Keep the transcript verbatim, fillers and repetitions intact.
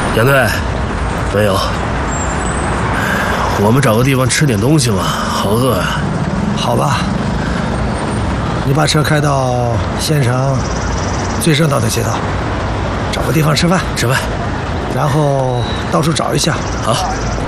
杨队，没有。我们找个地方吃点东西嘛，好饿呀、啊。 好吧，你把车开到县城最热闹的街道，找个地方吃饭。 吃饭， 然后到处找一下。 好。